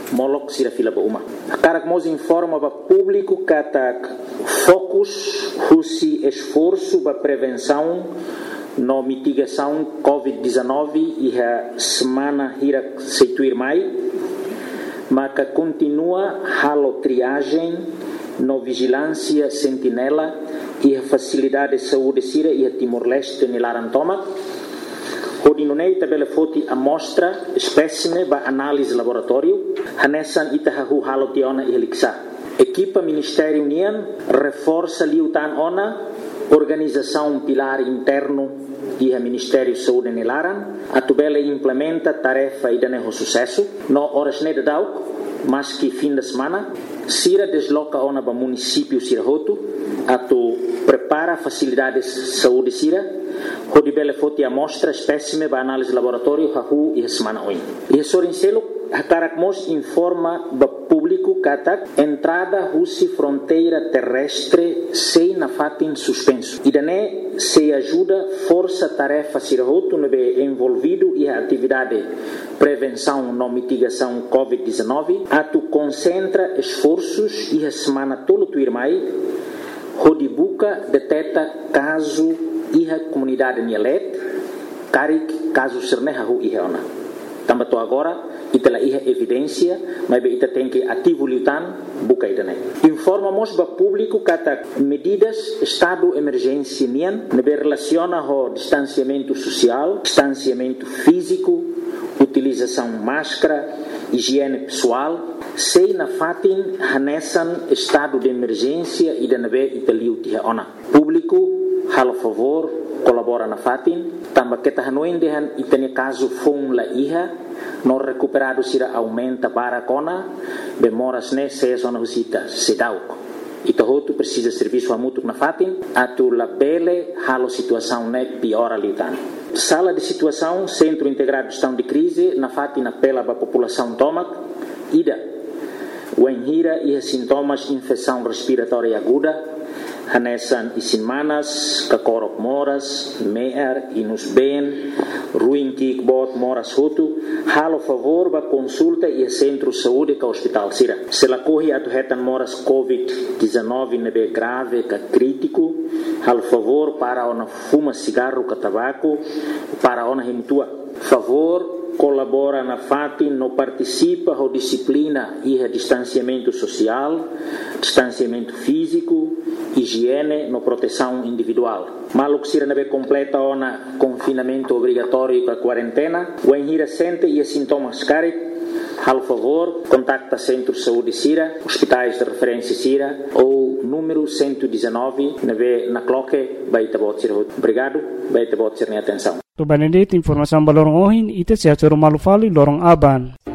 molok sira fila ba uma. Karak mos informa ba público katak fokus husi esforço ba prevenção no mitigação COVID-19 e a semana hira seituir mai, maka continua halo triagem no vigilância sentinela e a facilidade de saúde sira e a Timor-Leste nilaran tomak. Hodinunei tabela foti amostra espécime ba análise laboratório hanesan itahahu halo tiona e heliksa. Equipa Ministério União reforça liutan ona organização pilar interno e a Ministério Saúde nilaran atubela implementa tarefa e daneho sucesso no horas ne dadau mas que fim de semana sira desloca ona ba município sira hotu atu prepara facilidades saúde sira hodi bele foti amostra espécime ba análise laboratório hahu e semana oi e sorincelo hakarak mos informa ba público katak entrada husi fronteira terrestre sei na fatin suspenso e dane se ajuda força tarefa sira hotu nebe envolvido e a atividade prevenção no mitigação COVID-19 atu concentra esforços e a semana tolo tuirmai hodi buka deteta caso e a comunidade nielet karik caso serneha hu iheona tambato agora itala iha evidência mas be ita tem que ativo liutan buka idane informamos ba público kata medidas estado emergência nian nebe relaciona ho distanciamento social distanciamento físico utilização máscara higiene pessoal sei na fatin hanesan estado de emergência e da nebe italiu tiha ona público halo favor colabora na fatin tamba kita hanuin dehan itane caso fong la iha no recuperado sira aumenta barakona bemoras ne se zona husita sedauk ito hotu precisa serviço amutuk na fatin atu la bele halo situação ne piora liutan sala de situação centro integrado de gestão de crise na fatin apela ba população tomak ida wenhira e sintomas infecção respiratória aguda hanesan isin manas, kakorok moras, meer, inus ben, ruim kikbot moras hutu, halo favor ba consulta e centro saúde ka hospital sira. Se la corri atu hetan moras COVID-19 nebe grave ka crítico, halo favor para ona fuma cigarro ka tabaco, para ona himtua. Favor colabora na fatin no participa ho disciplina e a distanciamento social, distanciamento físico, higiene no proteção individual. Maluk sira nebe completa ona confinamento obrigatório para quarentena, o enhira sente e sintomas carik, hal favor, contacta Centro de Saúde Sira, hospitais de referência Sira ou número 119 nebe na cloque baita bot sira. Obrigado, baita bot sira atenção. To banedit informação balorong ohin ite sa turo malufali lorong aban.